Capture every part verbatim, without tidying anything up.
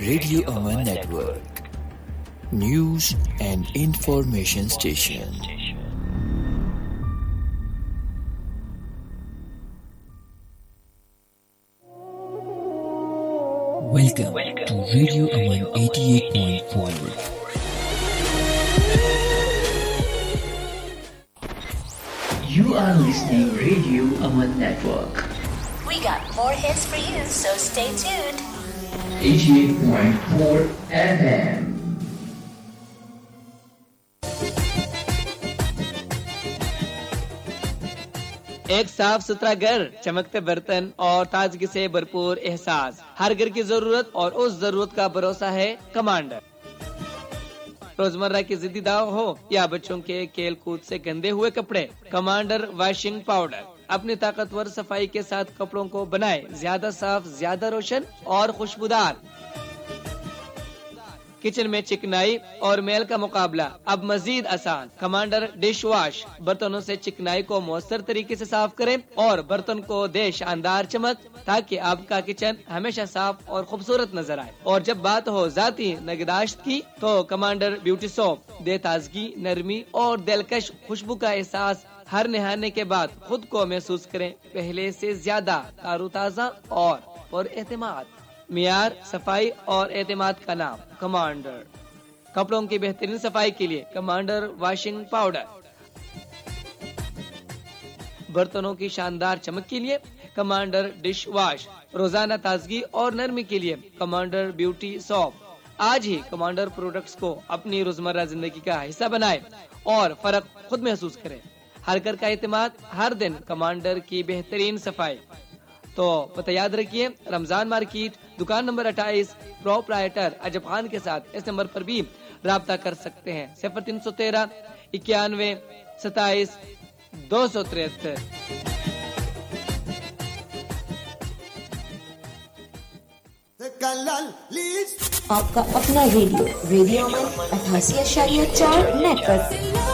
Radio Aman Network. News and information station. Welcome, Welcome to Radio Aman eighty-eight point four. You are listening Radio Aman Network. We got more hits for you, so stay tuned. eighty-eight point four F M. ایک صاف ستھرا گھر، چمکتے برتن اور تازگی سے بھرپور احساس، ہر گھر کی ضرورت اور اس ضرورت کا بھروسہ ہے کمانڈر۔ روزمرہ کی ضدی داغ ہو یا بچوں کے کھیل کود سے گندے ہوئے کپڑے، کمانڈر واشنگ پاؤڈر اپنی طاقتور صفائی کے ساتھ کپڑوں کو بنائے زیادہ صاف، زیادہ روشن اور خوشبودار۔ کچن میں چکنائی اور میل کا مقابلہ اب مزید آسان۔ کمانڈر ڈش واش برتنوں سے چکنائی کو مؤثر طریقے سے صاف کریں اور برتن کو دے شاندار چمک، تاکہ آپ کا کچن ہمیشہ صاف اور خوبصورت نظر آئے۔ اور جب بات ہو ذاتی نگہداشت کی تو کمانڈر بیوٹی سوپ دے تازگی، نرمی اور دلکش خوشبو کا احساس۔ ہر نہانے کے بعد خود کو محسوس کریں پہلے سے زیادہ تارو تازہ اور پر اعتماد۔ معیار، صفائی اور اعتماد کا نام کمانڈر۔ کپڑوں کی بہترین صفائی کے لیے کمانڈر واشنگ پاؤڈر، برتنوں کی شاندار چمک کے لیے کمانڈر ڈش واش، روزانہ تازگی اور نرمی کے لیے کمانڈر بیوٹی سوپ۔ آج ہی کمانڈر پروڈکٹس کو اپنی روزمرہ زندگی کا حصہ بنائیں اور فرق خود محسوس کریں۔ ہر گھر کا اعتماد، ہر دن کمانڈر کی بہترین صفائی۔ تو پتہ یاد رکھیے، رمضان مارکیٹ، دکان نمبر اٹھائیس، پروپرائٹر عجب خان کے ساتھ۔ اس نمبر پر بھی رابطہ کر سکتے ہیں، صفر تین سو تیرہ اکیانوے ستائیس دو سو تریہتر۔ آپ کا اپنا ریڈیو ریڈیو امن اٹھاسی اشاریہ چار نیٹ پر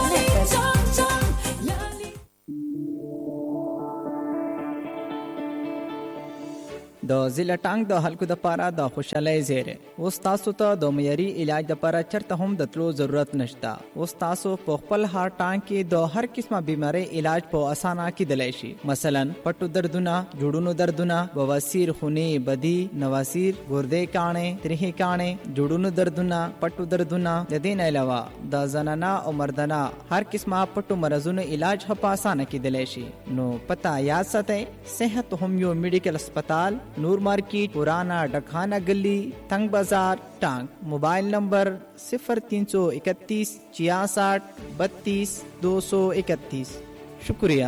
د ضلع ټانک د خلکو دپاره د خوشحالۍ ځای اوس تاسو ته د معیاري علاج دپاره چرته هم د تلو ضرورت نشته. اوس تاسو په خپل هار ټانک کې د هر قسمه بیماری علاج په اسانه کیدلی شي. مثلا پټو دردونه، جوړونو دردونه، بواسیر، خونې بدی، نواسیر، ګردې کاڼې، تریخې کاڼې، جوړونو دردونه، پټو دردونه. د دې نه علاوه د زنانه او مردانه هر قسمه پټو مرضونو علاج هم په اسانه کیدلی شي. نو پته یاد ساتئ، صحت ہومیو میډیکل اسپتال، نور مارکیٹ، پرانا ڈکخانہ گلی، تنگ بازار، ٹانک. موبائل نمبر صفر تین سو اکتیس چھیاسٹھ بتیس دو سو اکتیس. شکریہ.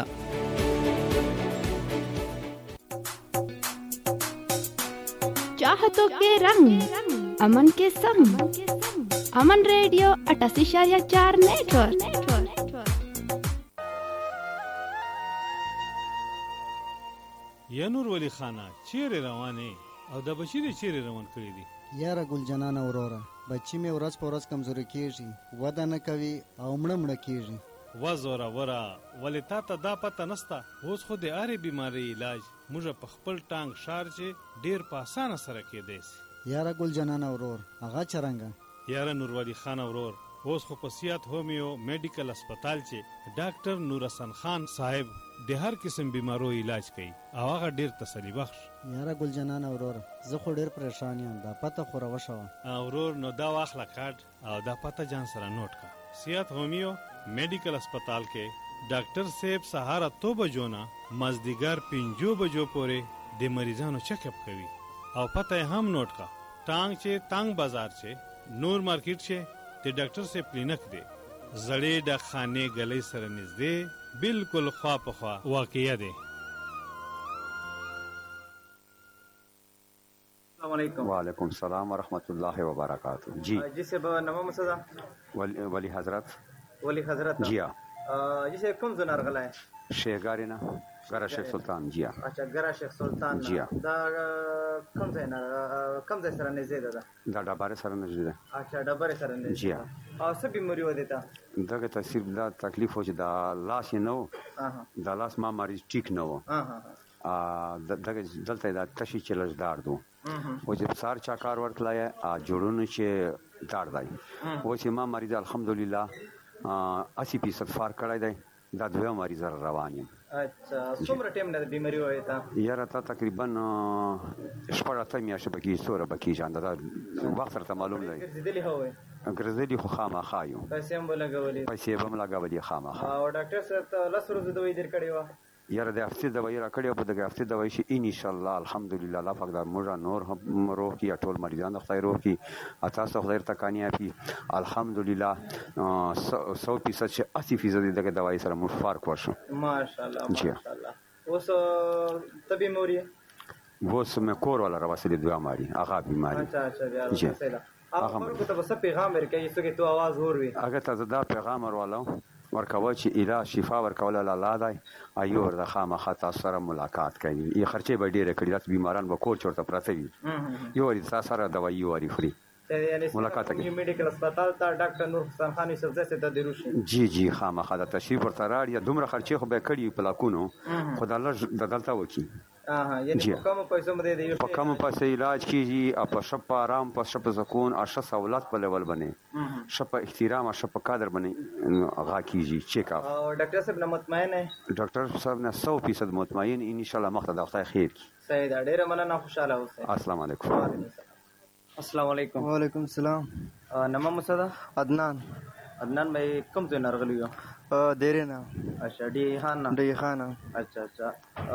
چاہتوں کے رنگ، امن کے سنگ، امن ریڈیو اٹھاسی اشاریہ چار نیٹ ورک. یا نور ولی خانه چیرې روانې او د بچی دې چیرې روان کړی دي؟ یاره ګل جنان اوروره، بچی مې ورځ په ورځ کمزوري کیږي، وده نه کوي او مړه مړه کیږي. وزوره ورا ولې تا ته دا پته نسته؟ اوس خو د هرې بیماری علاج موږ په خپل ټانک شار چې ډیر په اسانه سره کېدی سي. یاره ګل جنان اورور هغه چرنګه؟ یاره نور ولی خان اورور، اوس خو په سیات هومیو میډیکل اسپتال چې ډاکټر نور حسن خان صاحب د هر قسم بیمارو علاج کوي او هغه ډیر تسلی بخش. یاره ګل جنان اورور، زه خو ډیر پریشان یم، دا پته خو راوښوه. اورور نو دا واخله کارت او دا پته جان سره نوٹ کا. سیات هومیو میډیکل اسپتال کې ډاکټر صاحب سهار اتو بجو نه مازدیګر پنځو بجو پورې د مریضانو چیک اپ کوي او پته هم نوٹ کا. ټانګ چې تنگ بازار چې نور مارکیټ چې د ډاکټر سے کلینک دی، زړې د خانه غلې سره نږدې، بالکل خوا په خوا واقعیا دی. السلام علیکم. وعلیکم السلام ورحمۃ اللہ وبرکاتہ. جی جی سے نام مسدا ولی, ولی حضرت ولی حضرت. جی ہاں. جی سے کم زنار غلا ہے شیخگارینا گرا شیخ سلطان. جی ہاں. اچھا گرا شیخ سلطان. جی ہاں. دا کم زینا کم زی سره نږدې ده؟ دا ډبره سره نږدې ده. اچھا ډبره سره نږدې. جی ہاں. او څه بیماری و دیتا؟ دغه تصیر دا تکلیف و چې دا لاس نه و. اها. دا لاس ما مریض ټیک نه و. اها. ا دغه دلته دا تشی چلزدار دو. او چې سار چا کار ورکلای ا جوړونه چې دار دی او چې ما مریض الحمدلله اسی فیصد فار کړی دی دا دوه مریض روان یم. اچھا څومره ټیم نه بیماری وای تا؟ یاره تا تقریبا شپږ اته میاشتې بکی سوره بکی جان دا وخت سره معلوم دی. ګرځېدلی هوای ګرځېدلی خو خامخا یو پیسې هم لګولې پیسې هم لګولې خامخا. او ډاکټر صاحب ته لس ورځې دوی در کړی و؟ یاره د هفتې دوايي را کړې په دغه هفتې دوايي شي ان شاء الله الحمدلله الله پاک دا موږ نور هم روح کی ټول مریضان د خدای روح کی تاسو خدای ته کامیابی الحمدلله سو فیصد چې اسی فیصد دغه دوايي سره موږ فرق وشو ماشاءالله ماشاءالله. اوس طبي موري وس مې کور ولا راوسلې دوه ماري هغه بیماری. اچھا اچھا بیا راځه هغه خلکو ته بس پیغام ورکړي چې تو आवाज اور وي هغه ته دا پیغام ورولو ورکوي چې اله شفا ورکول الله دی ایو ور د خامخا تاسو سره ملاقات کوي یې خرچه به ډیره کړی چې بیماران به کور چورته پراته وي یو ور تاسو سره دوايي وری خوري ملاقات کوي. میډیکل هسپتال ته ډاکټر نور حسین خان یوسف زسه ته دروشي جی جی خامخا د تشریف ورته راړي دومره خرچه خو به کړی پلاکونو خدای الله د دلته وکي. اه یعنی په کوم پیسو باندې دی په کوم پیسې علاج کیږي او په شپ آرام په شپ سکون او شپ سہولت په لیول باندې شپ احترام او شپ قدر باندې هغه کیږي چیک اپ. او ډاکټر صاحب نه مطمئن ہے؟ ډاکټر صاحب نه سو فیصد مطمئن ان شاء الله مخ ته د خدای خیر کی. صحیح ده ډیره مننه خوشاله اوسئ. السلام علیکم. السلام علیکم. وعلیکم السلام. نام مسدا؟ عدنان. عدنان بھائی کم ځای نه راغلی یو؟ دیرینا. اچھا ډی خان ډی خان. اچھا اچھا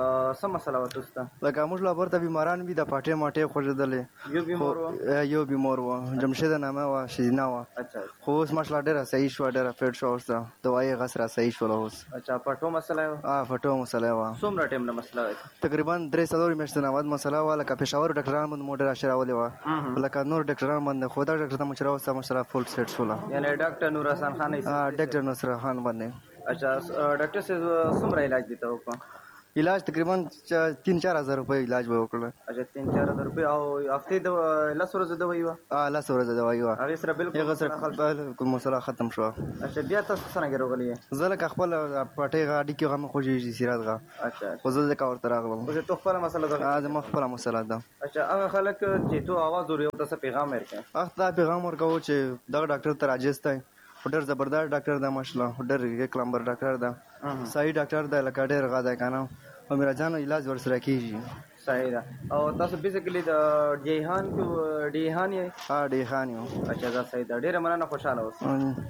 سم مسله وتستا لکه موږ لا ورته بیماران وي د پټه ماټه خوځدلې یو بیمار و یو بیمار و جمشید نامه و شینا و. اچھا خو اوس ماشلا ډیره صحیح شو ډیره فټ شو اوس دوايي غسر صحیح شو اوس. اچھا پټو مسله اه پټو مسله و څومره ټیم نه مسله و؟ تقریبا درې څلور میاشتې نه ود مسله و لکه پېښور ډاکټران باندې موډر اشراولې و لکه نور ډاکټران باندې خو دا ډاکټر ته مشره وسه مسله فول سیټ شو یعنی ډاکټر نور حسین خان اه ډاکټر نصر خان باندې. اچھا ډاکټر صاحب څومره علاج دیتا وکړه؟ علاج تقریبا تین چار هزار روپۍ علاج به وکړه. اچھا تین چار هزار روپۍ او هفتې د لس ورځې دوايي وه؟ اه لس ورځې دوايي وه. هغې سره بالکل هغه سره کوم مسله ختم شوه. اچھا بیا تاسو څرنګه راغلي یې؟ زه لکه خپل پټۍ غا اډې کې غم خوږېږي سیرات غا. اچھا خو زه ځکه ورته راغلم. اوس تو خپله مسله ده؟ زما خپله مسله ده. اچھا هغه خلک چې تو आवाज وري او تاسو پیغام ورکړئ هغه ته پیغام ورکوو چې دغه ډاکټر ته راجست دی ډېر زبردست ډاکټر ده ماشاءالله ډېر یک نمبر ډاکټر ده صحیح ډاکټر ده لکه ډېر غا دی کنه او میرا جان علاج ورسره کیږي. صحیح ده. او تاسو بیسیکلی د جیهان کې ډیهان یې؟ ها ډیهان یو. اچھا دا صحیح ده ډېره مننه خوشاله اوسئ.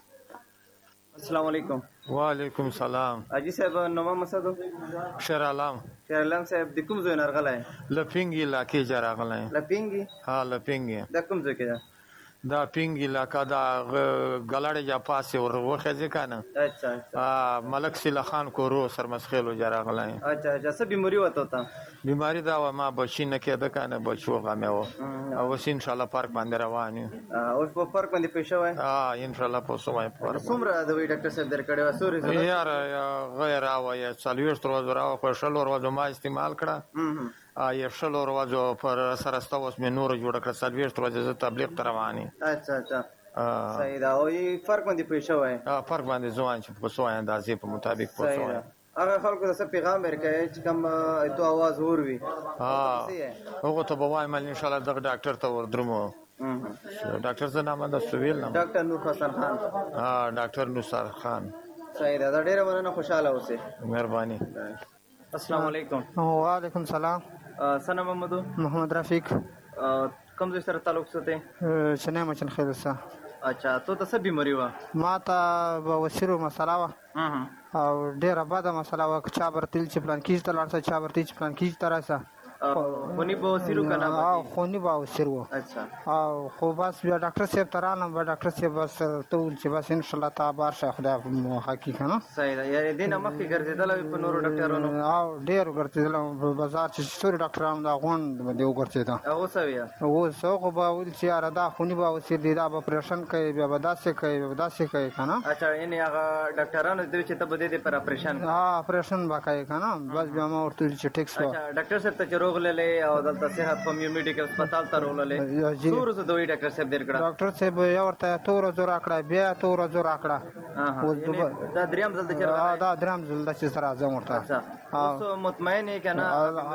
السلام علیکم. وعلیکم السلام. حاجی صاحب نوم مسدو؟ شیر علام. شیر علام صاحب د کوم ځای نه راغلی؟ لپینګي علاقې ځای راغلی. لپینګي؟ ها لپینګي. دا کوم ځای کې ده؟ دا پینګي علاقه دا ګلاړې جا پاسې ور وخه ځکانه. اچھا اچھا ملک سیلا خان کورو سرمسخیل جا راغلی. اچھا اچھا څه بیماری وته تا؟ بیماری دا و ما بچی نه کېده کنه بچو غمه و او ان شاء الله پارک باندې روان یو. اوس په پارک باندې پېښه وای؟ ها ان شاء الله په سوای پارک. څومره د وی ډاکټر صاحب درکړې و سوري زه یار غیر او یا څلويشت ورځې راو خو شلو ورځې ما استعمال کړه. ا یا شلو ورځې پر سره ستوس مې نور جوړ کړ څلويشت ورځې تبلیغ تروانی. اچھا اچھا صحیح دا او یې فرق باندې پېښه وای؟ ها فرق باندې ځوان چې په سوای اندازې په مطابق په سوای. هغه خلکو ته پیغام ورکړي چې کوم تو आवाज اور وي. ها هغه ته به وایم ان شاء الله دغه ډاکټر ته ودرمو. ډاکټر څه نام ده سویل نام؟ ډاکټر نور حسین خان. ها ډاکټر نصر خان. صحیح ده ډیره مننه خوشاله اوسئ. مهرباني. السلام علیکم. وعلیکم السلام. سنا محمد محمد رفیق. کوم ځای سره تعلق ساتي؟ شنه مچن خیر سره. اچھا تو ته څه بیماری و؟ ما ته بواسیر مسله و او ډیره بده مسله و چا برتل چې پلان کیږي تل ارڅ چا برتل چې پلان کیږي ترسه خونی بواسیر کنه؟ او خونی بواسیر و. اچھا او خو بس بیا ډاکټر صاحب ترانم به ډاکټر صاحب بس ته چې بس ان شاء الله تا بار شه خدای حقیقت نه. صحیح ده یعنی دینه مخکې ګرځیدل په نورو ډاکټرانو؟ او ډیر ګرځیدل په بازار چې څوري ډاکټرانو دا غون دی وګرځیدل. او څه ویا؟ او څو خو به ول چې اره دا خونی بواسیر دی دا اپریشن کوي بیا بداسه کوي بداسه کوي کنه. اچھا یعنی هغه ډاکټرانو دوی چې ته بده دي پر اپریشن؟ ها اپریشن وکای کنه بس بیا ما ورته چې ټیکس و. اچھا ډاکټر صاحب ته روغ روغللې او دلته صحت هومیو میډیکل هسپتال ته روغللې څو ورځې دوی ډاکټر صاحب دیر کړه ډاکټر صاحب یو ورته اتو ورځو راکړه بیا اتو ورځو راکړه دا دریم ځل چې دا دریم ځل چې سره ځم ورته اوس مطمئن یې که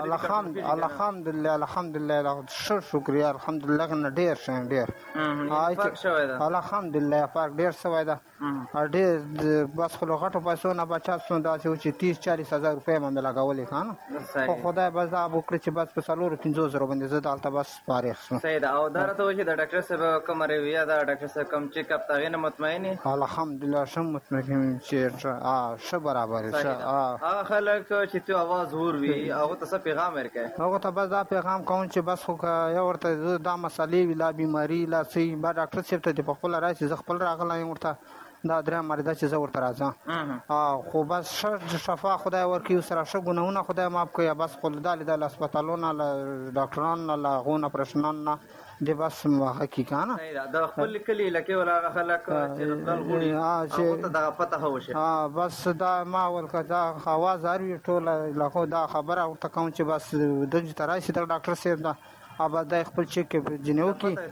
نه الحمدلله الحمدلله ښه شکریه الحمدلله نه ډېر ښه ډېر فرق شوی ده الحمدلله فرق ډېر شوی ده ډېر بس خو له غټو پیسو نه بچا شو داسې و چې تیس چالیس هزار روپۍ مې لګولې که نه خو خدای بس دا وکړي چې بس په څلورو پنځو زرو باندې زه دلته بس فارغ شوم صحیح ده او دا راته وایي چې د ډاکټر صاحب کومه رویه ده ډاکټر صاحب کوم چیک اپ د هغې نه مطمئن یې الحمدلله ښه مطمئن یم چې ښه برابر هغه خلک چې تو اواز وروي هغو ته څه پیغام ورکوي هغو ته بس دا پیغام کوم چې بس خو که یو ورته دا مسلې وي لا بیماري لا څه با ډاکټر صاحب ته دې په خپله راشي زه خپل راغلی یم ورته دا دریم مریضه چې زه ورته راځم خو بس ښه شفا خدای ورکوي سره ښه ګناهونه خدای معاف کوي بس خو دا لیده له هسپتالونو له ډاکټرانو نه له هغو نه اپریشنانو نه دې بس هغه کي که نه د خپل کلي علاقې والا هغه خلک چې تلل غواړي هغو ته دغه پته ښه وشي بس دا ما ول که دا اواز هر وي ټوله علاقو دا خبره ورته کوم چې بس دلته ته راشي د ډاکټر صاحب ده ابا دا خپل چیک جنې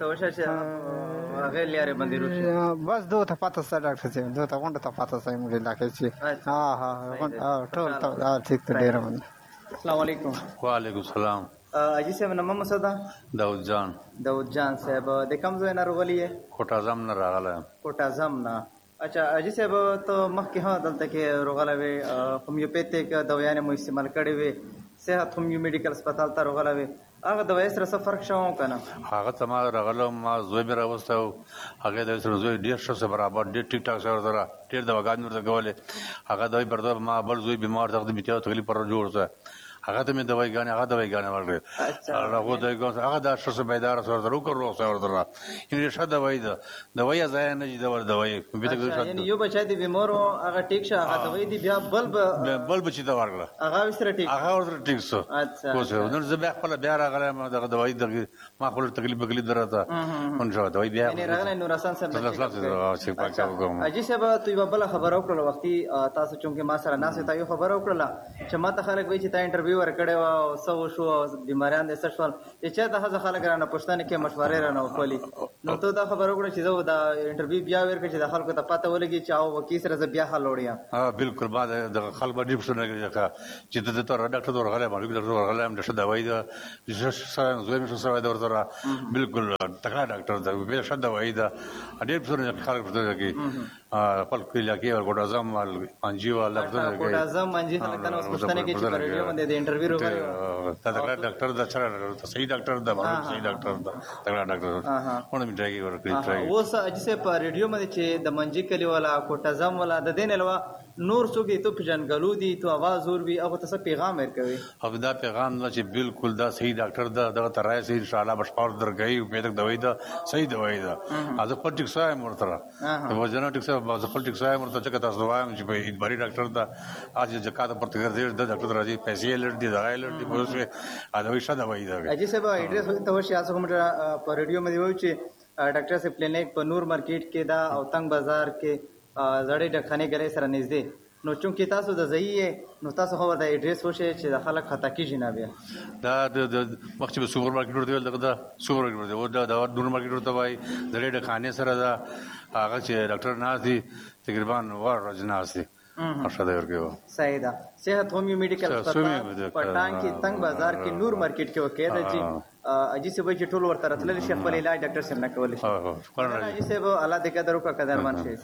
وکړي هغې لارې باندې روشي بس دو ته پته سته ډاکټر صاحب دو ته غونډه ته پته سته موږ علاقې چې ها ها ټول ټیک ته ډېره مننه السلام علیکم وعلیکم السلام حاجي صاحب نوم څه ده داود جان داود جان صاحب د کوم ځای نه راغلی یې کوټازم نه راغلی یم کوټازم نه اچھا حاجي صاحب ته مخکې هم دلته کې راغلی وې هومیوپیتیک دوايانې مو استعمال کړې وې صحت هومیو میډیکل هسپتال ته راغلی وې هغه دوايي سره څه فرق شوی که نه هغه ته ما راغلم ما زوی مې راوستی و هغې دوايي سره زوی ډېر ښه څه برابر ډېر ټیک ټاک سره سره ډېر دواګانې ورته کولې هغه دوايي پر ما بل زوی بیمار ته د بېتیا تکلیف پر جوړ شه هغه ته مې دوايي ګانې هغه دوايي ګانې ورکړې هغه دوايي ګانې هغه دا ښه څه بیداره سره سره وکړ روغ سره ورته یعنې ښه دوايي ده دوايي ضایع نه دي د دوايي یعنې یو بچی دی بیمار و هغه ټیک شه هغه دوايي دی بیا بل به بل بچي ته ورکړه هغه ورسره ټیک هغه ورسره ټیک شو نن زه بیا خپله بیا راغلی دغه دوايي ما خپل تکلیف بکلیف درته ونشوه دوايي بیا راغلی نورحسن صاحب حاجي صاحب تو یوه بله خبره وکړله وختي تاسو چونکې ما سره ناست تا یو خبره وکړله چې ما ته خلک وایي چې تا انټرویو ورکړی وه او څه وشو بیماریان دې څه شول چې چېرته ښځه خلک رانه پوښتنې کې مشورې رانه وکړلي نو ته دا خبره وکړه چې زه دا انټرویو بیا ورکړه چې د خلکو ته پته ولګي چې او وکیل سره زه بیا حل وړی یم بلکل ما د خلک به ډېر پوښتنه کوي چې ته دلته ډاکټر ته ورغلی یم ډاکټر ته ورغلی یم ښه دوايي ده زوی مې ښه شوی ده ورته بلکل تکړه ډاکټر ده بیا ښه دوايي ده ډېر پوښتنه خلک پوښتنه کوي خپل علاقې کوټازم منجي والا کوټازم منجي خلک ته اوس پوښتنه کوي چې په ریډیو باندې د انټرویو راغلی ته تکړه ډاکټر ده څه صحیح ډاکټر ده صحیح ډاکټر ده تکړه ډاکټر ونه مې ټراي ورکړي اوس حاجي صاحب په ریډیو باندې چې د منجي کلي والا کوټازم والا د دې نه علاوه نور څوک دي تو پېژنګلو دي تو اواز اور وي هغه ته څه پیغام ورکوي او دا پیغام نه چې بالکل دا صحیح ډاکټر ده دغه ته رایې صحیح انشاءالله به شپاړس درکوي امید دوايي ده صحیح دوايي ده زه خپل ټیک سوی یم ورسره د وجنه ټیک سوی زه خپل ټیک سوی یم ورته ځکه تاسو وایم چې په اعتباري ډاکټر ده आज जकात पर तगरदेर the doctor राजी पैसे अलर्ट दी दवाई अलर्ट दी बहुत से आदमी शादा वही दा अजी साहब एड्रेस होते हो शियासो कमेटर पर रेडियो में दियो چې ډاکټر से क्लिनिक په نور مارکیټ کې دا او تنگ بازار کې زړې ډخانه ګرې سره نږدې نو چونکی تاسو د ځایې نو تاسو خو د اډریس وشه چې د خلک خطا کیږي نه بیا دا د مخکې به سوپر مارکیټ ورته دغه دا سوپر مارکیټ ورته و دا د نور مارکیټ ورته وای زړې ډخانه سره دا هغه چې ډاکټر ناز دي تقریبا ور رجناز دي ارشاد ورکو صحیح ده صحت هومیو میډیکل هسپتال پټان کې تنگ بازار کې نور مارکیټ کې وکړه د چې اجي سه وایي ټول ورته راتلل شي خپل علاج ډاکټر سم نه کول شي اجي سه الله دې قدر وکړه قدرمان شي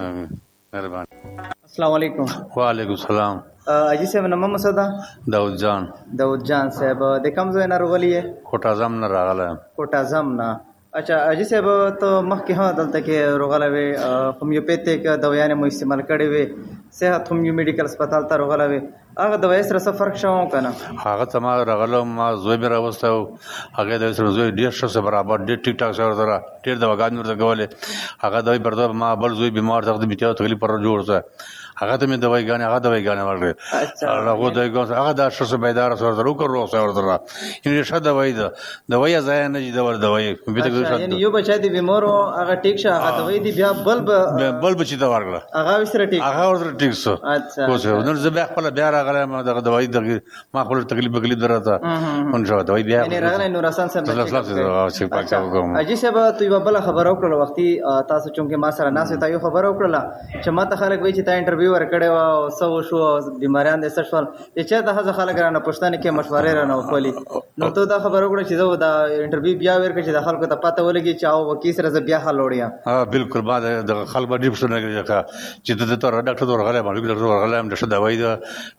مهربان السلام علیکم وعلیکم السلام اجي صاحب نوم څه ده داود جان داود جان صاحب د کوم ځای نه راغلی یې کوټازم نه راغلی کوټازم نه اچھا اجي صاحب ته مخکې هم دلته کې راغلی وې هومیوپیتیک دوايانې مو استعمال کړې وې صحت هومیو میډیکل هسپتال ته راغلی وې هغه دوايي سره څه فرق شوی که نه هغه ته ما راغلم ما زوی مې راوستی و هغې دوايي سره زوی ډېر ښه څه برابر ډېر ټیک ټاک سره سره ډېر دواګانې ورته کولې هغه دوايي پر ما بل زوی بیمار ته د بېتیا تکلیف پر جوړ شه هغه ته مې دوايي ګانې هغه دوايي ګانې ورکړې هغه دوايي ګانې هغه دا ښه څه بیداره سره سره وکړ روغ سره سره یعنې ښه دوايي ده دوايي ضایع نه دي د ور دوايي یعنې یو بچی دی بیمار و هغه ټیک شه هغه دوايي دی بیا بل بل بچی ته ورکړه هغه ورسره ټیک هغه ورسره ټیک شو نو زه بیا خپله بیا راغلم دغه دوايي دغه ما خپل تکلیف بکلیف درته ان شاء الله دوايي بیا یعنې راغلی نور حسن صاحب اچھا اجي صاحب تو یو بل خبر وکړه وختي تاسو چونکه ما سره ناس ته یو خبر وکړه چې ما ته خلک وایي چې تا انټرویو ورکړی و او څه وشو بیماریان دې څه شول چې ته هغه خلک رانه پوښتنه کې مشورې رانه وکړي نو ته دا خبر وکړه چې زه دا انټرویو بیا ورکړم چې د خلکو ته پته ولګي چې او وکیل سره زه بیا حل وړم ها بالکل ما د خلک باندې پوښتنه کوي چې ته ته ډاکټر ته ورغلی باندې ډاکټر ورغلی هم د دوايي ده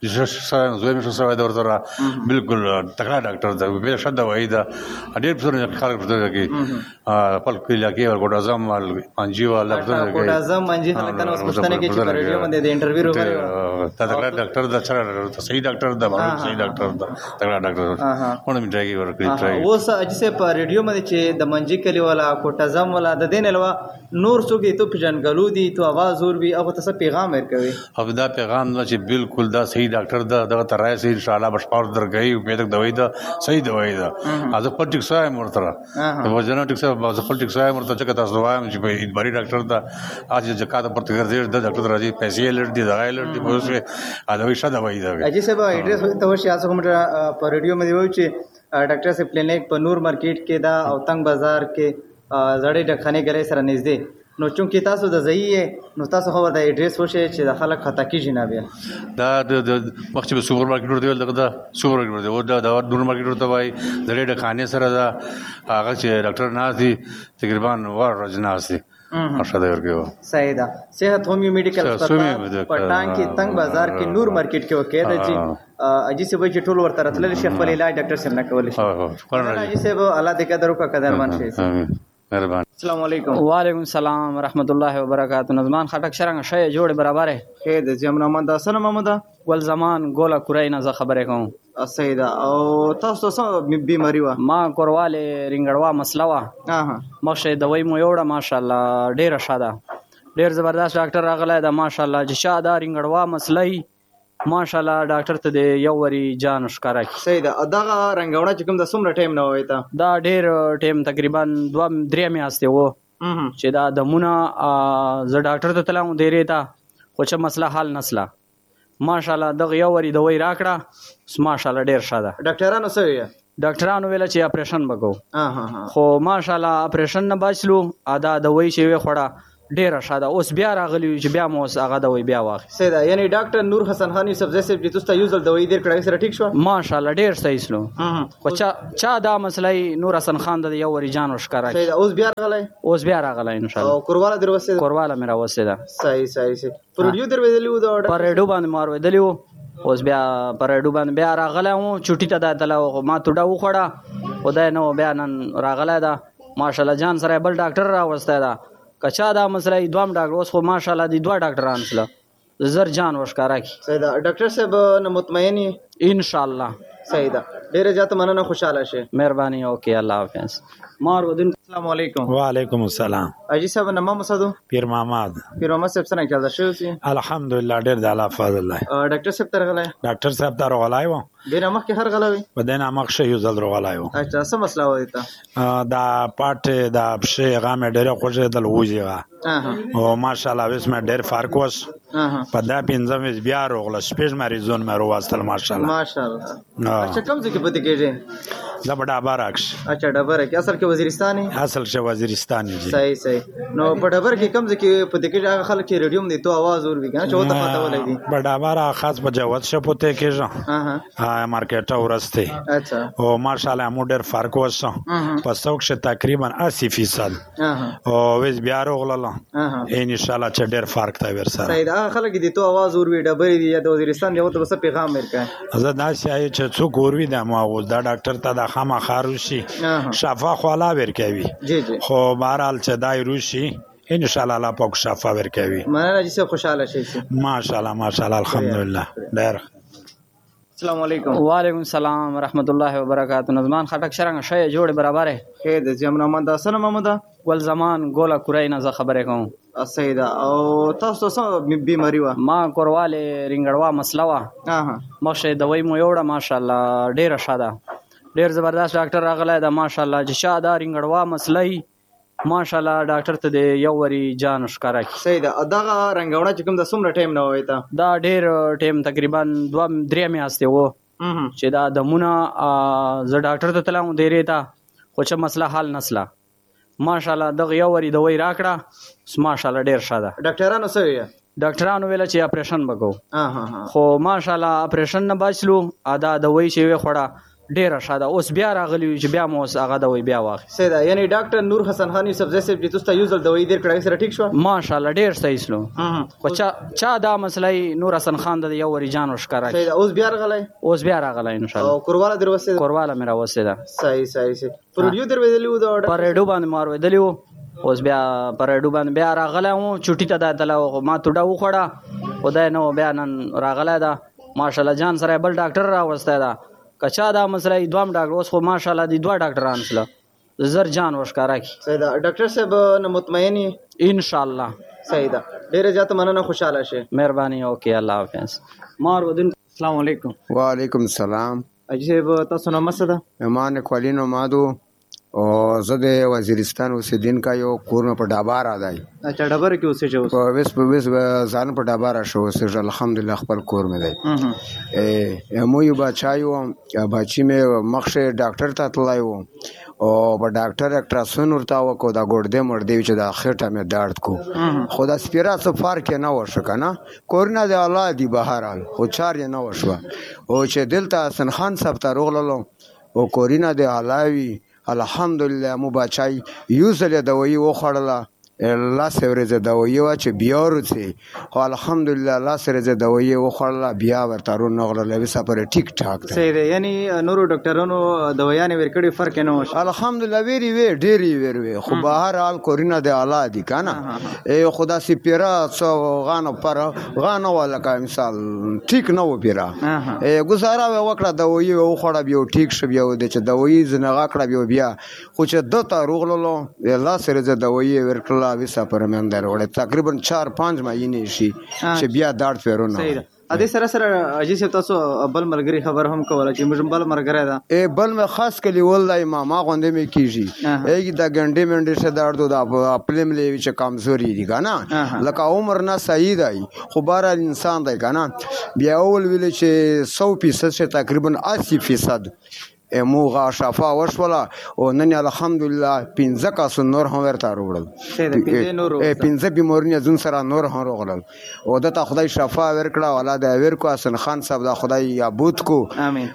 زوی مې شو دا ورته بالکل تکړه ډاکټر ده به ښه دوايي ده ډېر پوښتنه خلک پوښتنه کوي خپل علاقې ورګوډ اعظم انجیو والا پوښتنه کوي اعظم انجیو خلک کنه پوښتنه کوي چې ریډیو باندې د انټرویو وکړي ته تکړه ډاکټر ده چې صحیح ډاکټر ده باندې صحیح ډاکټر ده تکړه ډاکټر ونه می ټراي ورکړي ټراي اوس اجازه په ریډیو باندې چې د منجي کلی والا کوټ اعظم والا د دین علاوه نور څوک ته پیژنګلو دي تو आवाज اور وی هغه ته پیغام ورکوي او دا پیغام نه چې بالکل دا صحیح ډاکټر ده دغه ترای سي ان شاء الله بشپار درګي امید دوايي ده صحیح دوايي ده از خپل ټیک سره مرتره د وژنه ټیک سره از خپل ټیک سره مرتره چې تاسو وایم چې په ادباري ډاکټر ده اج زکات پر تګر د ډاکټر راځي پیسې لړ دي دغه لړ دي په اوسه ا دوی شاده وایي دا اجي سبا ایډریس ته وشي تاسو کوم په ریډیو باندې وایي چې ډاکټر سي کلینیک په نور مارکیټ کې دا او تنگ بازار کې زړې ډکخانه ګرې سره نږدې نو چونکی تاسو د ځای نو تاسو خو د ایډریس وشه چې د خلک خطا کیږي نه بیا دا د مخکې په سوپر مارکیټ ورته دغه دا سوپر مارکیټ ورته دا د نور مارکیټ ورته وای زړې ډکخانه سره دا هغه چې ډاکټر نازي تقریبا ور رجناسي ارشاد ورګو صحیح ده صحت هومیو میډیکل هسپتال پټان کې تنگ بازار کې نور مارکیټ کې وکړه چې اجي سه وجه ټول ورته راتلل شي خپل علاج ډاکټر سره نه کول شي اجي سه الله دې قدر وکړه قدرمن شي مهربان السلام علیکم وعلیکم السلام ورحمت الله وبرکاتہ نظمان خټک شرنګ شې جوړ برابر خیر دې زم محمد حسن محمد ګل زمان ګولا کورای نه زه خبرې کوم سیدا او تاسو څه بیماری و ما کورواله رنګړوا مسله وا ها مخشه دوايي مو یوړه ماشاءالله ډیره شاده ډیر زبردست ډاکټر راغلی دا ماشاءالله چې شاده رنګړوا مسلې ماشاءالله ډاکټر ته د یو وری جان ښکارا کی صحیح ده دغه رنګونه چې کوم د څومره ټایم نه وای تا دا ډیر ټایم تقریبا دوه درې میاشتې وو چې دا دمونه ز ډاکټر ته تلم دیری تا خو چې مسله حل نسله ماشاءالله دغه یو وری دوی راکړه ماشاءالله ډیر شاده ډاکټرانو سوي ډاکټرانو ویل چې اپریشن وکړو خو ماشاءالله اپریشن نه بچلو ادا دوی شی وی خوړه ډیره شاده اوس بیا راغلی چې بیا مو اوس هغه دوی بیا واخی سیدا یعنی ډاکټر نور حسن خان یوسف زیسب چې تاسو یوزل دوی ډیر کړی سره ټیک شو ماشاءالله ډیر صحیح سلو خو چا چا دا مسلې نور حسن خان د یو وری جان وشکارا سیدا اوس بیا راغلی اوس بیا راغلی ان شاء الله او کورواله دروسه کورواله میرا وسه صحیح صحیح صحیح پروډیو درویدلیو دا پر ډو باندې مار ودلیو اوس بیا پر ډو باندې بیا راغلی مو چټی ته داتله ما توډه وخړه خدای نو بیا نن راغلی دا ماشاءالله جان سره بل ډاکټر راوسته دا کچا دا مسله دوام ډاکټر اوس خو ماشاءالله دی دوه ډاکټران سره زر جان وشکارا کی صحیح ده ډاکټر صاحب نو مطمئن ان شاء الله صحیح ده ډیره زیاته مننه خوشاله شه مهرباني اوکي الله حافظ مار ودین السلام علیکم وعلیکم السلام اجي صاحب نامه مسدو پیر محمد پیر محمد صاحب څنګه چل شو سي الحمدلله ډیر د الله فضل الله ډاکټر صاحب ترغلای ډاکټر صاحب ترغلای و دینه مخ کې هر غلوي بدنه مخ شه یو ځل رغلای و اچھا څه مسله و دیتا دا پټ دا شه غامه ډیره خوشې دل وځي او ماشاءالله وسمه ډیر فرق وس په دا پنځم بیا رغله سپیش مریضون مې وروستل ماشاءالله ماشاءالله اچھا کوم ځای کې پته کېږي دا بڑا بارکش اچھا ډبره کې اصل کې وزیرستاني اصل کې وزیرستاني جی صحیح صحیح نو په ډبره کې کوم ځای کې پته کېږي هغه خلک کې ریډیوم دي تو आवाज اور وی کنه چې وته پته ولګي بڑا بارا خاص په جوات شه پته کېږي ها ها مارکیټ اورسته اچھا او ماشاءالله مو ډیر فرق وسه په څوک شه تقریبا اسی فیصد او وز بیا رغله ان شاء الله چې ډیر فرق تا ور سره صحیح دا خلک دي تو आवाज اور وی ډبره دي د وزیرستان یو ته بس پیغام ورکړه زه دا شای چې څوک اور وی د ما دا ډاکټر ته د خامہ خاروشي شفا خلا ورکوي جی جی خو بهرحال چې دای روشي ان شاء الله الله پاک شفا ورکوي مننه چې خوشاله شئ ماشاءالله ماشاءالله الحمدلله ډیر السلام علیکم وعلیکم السلام ورحمت الله وبرکاتہ نظمان خټک شرنګ شې جوړ برابر خیر دې زم محمد حسن محمد ګل زمان ګولا کورای نه زه خبرې کوم صحیح ده. او تاسو څه بیماری وه؟ ما کورواله رنګړوا مسله وه. مخکې دوی مو یوړه ماشاءالله ډېره ښه ده. ډېر زبردست ډاکټر راغلی ده ماشاءالله چې چا دا رنګړوا مسله وي ماشاءالله ډاکټر ته د یو وری جان ښکاره کړي. صحیح ده. دغه رنګونه چې کوم د څومره ټایم نه ووی ته؟ دا ډېر ټایم تقریبا دوه درې میاشتې و چې دا دمونه زه ډاکټر ته تلم دیرې ته خو چې مسله حل نسله ماشاءالله دغه یو وری دوی راکړه ماشاءالله ډېر ښه ده. ډاکټرانو څه ویل؟ ډاکټرانو ویل چې اپریشن وکړو خو ماشاءالله اپریشن نه بچلو دا دوی چې وی خوړه ډیره ښه ده. اوس بیا راغلی چې بیا مو اوس هغه دوی بیا واخلي. صحیح ده. یعنی ډاکټر نور حسن خان یوسفزی صاحب چې تاسو ته یو ځل دوی در کړی سره ټیک شو؟ ماشاءالله ډیر صحیح سلو. خو چا چا دا مسله نور حسن خان د یو وری جان وشکاره. صحیح ده. اوس بیا راغلی؟ اوس بیا راغلی ان شاء الله. او کورواله در وسته؟ کورواله مې را وسته ده. صحیح صحیح صحیح. پر ریډیو در ویدلی و دا پر ریډیو باندې مار ویدلی و. اوس بیا پر ریډیو باندې بیا راغلی و چوټی ته داتله ما توډه وخوړه خدای نو بیا نن راغلی ده ماشاءالله جان سره بل ډاکټر راوسته ده. کچا دا مسله دوام ډاکټر اوس خو ماشاءالله دی دوه ډاکټران سره زر جان وشکاره کی. صحیح ده. ډاکټر صاحب نو مطمئن یې؟ ان شاء الله. صحیح ده. ډیره زیاته مننه خوشاله شئ. مهرباني اوکې الله حافظ. مار ودین السلام علیکم. وعلیکم السلام. اجي صاحب تاسو نو مسده؟ امان کولینو مادو او زه د وزیرستان اوسیدونکی یو کور مې په ډابار دی. اچھا ډابر کې اوسېږئ؟ په ویس په ویس ځان په ډابار شو اوسېږم الحمدلله خپل کور مې دی. مو یو بچا یو بچی مې مخکې ډاکټر ته تللی و او په ډاکټر الټراساوند ورته وکړو دا ګردې مردې چې دا خېټه مې درد کو خو دا سپیرا څه فرق یې نه وشو که نه کورونه د الله دي بهرحال خو چار یې نه وشوه. او چې دلته حسن خان صاحب ته روغللو او کورونه د الله وي الحمدلله مو بچای یو ځل دوایي وخوړله لاس ورځ دوایي وا چې بیا ورته خو الحمدلله لاس ورځ دوایي وخوړله بیا ورته رو نغړله وسه پر ټیک ټاک صحیح دی. یعنی نورو ډاکټرانو دوايانې ورکړي فرق نه وشو؟ الحمدلله ویری وی ډیری ویری وی خو بهر حال کورینه د اعلی دي کنه ای خدا سي پیرا څو غانه پر غانه ولا کا مثال ټیک نه و پیرا ای گزاره وکړه دوایي وخوړه بیا ټیک شو بیا د چې دوایي زنه غکړه بیا خو چې دته روغللو لاس ورځ دوایي ورکړه وسه پر من در وړه تقریبا چار پنځه ماینه شي چې بیا دارت پیرونه. صحیح ده. ا دې سره سره اجي صاحب تاسو بل ملګری خبر هم کوله چې موږ بل مرګره ده ای بل مې خاص کلی ولای ماما غوندې مې کیږي ایګ دا ګنډې منډې شه درد د خپل ملي چې کمزوري دي کنه لکه عمر نه صحیح دی خو بار انسان دی کنه بیا اول ویل چې سو فیصد شه تقریبا اسی فیصد موغه شفا وشوله او نن الحمدلله پنځه کاسو نور هم ورته وروړل. پنځه بیمارونه ځون سره نور هم وروړل او دته خدای شفا ورکړه اولاد ورکو حسن خان صاحب دا خدای یابود کو امين.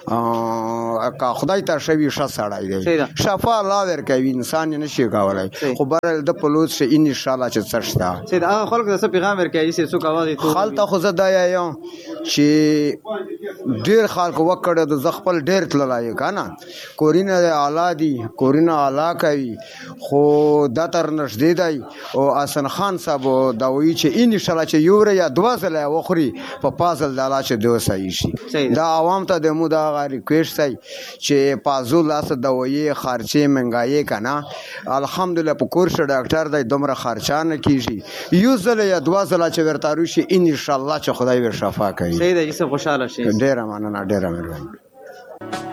کا خدای ته شوی ش سړای دی شفا الله ورکوي انسان نه شي کولای خو بر د پلوص شه ان شاء الله چې څرشتا. سید هغه خلک د څه پیغام ورکوي چې څوک اواز ته خالته خو زه دا یم چې ډیر خلک وکړه د زخپل ډیر تللای کنه کورینه اعلی دي کورینه اعلی کوي خو دا تر نږدې دی او حسن خان صاحب دا وایي چې ان شاء الله چې یو یا دوه ځله وخوري په پازل د الله چې دوه صحیح شي. دا عوام ته د مو دا ریکویسټ دی چې پازو لاس دوایي خرچې منګایي کنه الحمدلله په کور شه ډاکټر دی دومره خرچه نه کیږي یو ځله یا دوه ځله چې ورته روشي ان شاء الله چې خدای ور شفا کوي. صحیح دی چې خوشاله شي. ډیره مننه ډیره مهرباني.